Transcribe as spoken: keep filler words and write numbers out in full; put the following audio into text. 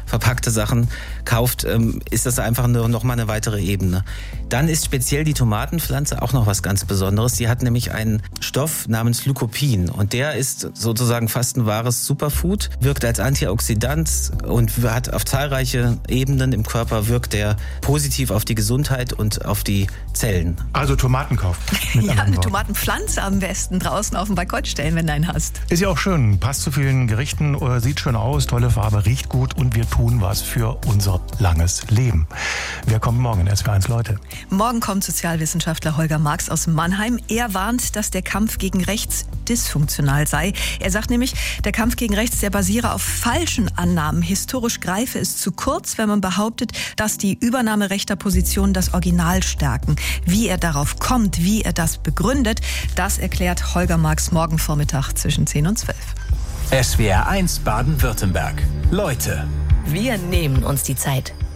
verpackte Sachen kauft, ähm, ist das einfach nur noch mal eine weitere Ebene. Dann ist speziell die Tomatenpflanze auch noch was ganz Besonderes. Die hat nämlich einen Stoff namens Lycopin und der ist sozusagen fast ein wahres Superfood, wirkt als Antioxidant und hat auf zahlreiche Ebenen im Körper, wirkt der positiv auf die Gesundheit und auf die Zellen. Also Tomatenkauf. Ja, eine Tomatenpflanze am besten draußen auf dem Balkon stellen, wenn du einen hast. Ist ja auch schön, passt zu vielen Gerichten, sieht schön aus, tolle Farbe, riecht gut und wir tun was für unser langes Leben. Wer kommt morgen in S W R eins Leute? Morgen kommt Sozialwissenschaftler Holger Marx aus Mannheim. Er warnt, dass der Kampf gegen rechts dysfunktional sei. Er sagt nämlich, der Kampf gegen rechts, der basiere auf falschen Annahmen. Historisch greife es zu kurz, wenn man behauptet, dass die Übernahme rechter Positionen das Original stärken. Wie er darauf kommt, wie er das begründet, das erklärt Holger Marx morgen Vormittag zwischen zehn und zwölf. S W R eins Baden-Württemberg. Leute. Wir nehmen uns die Zeit.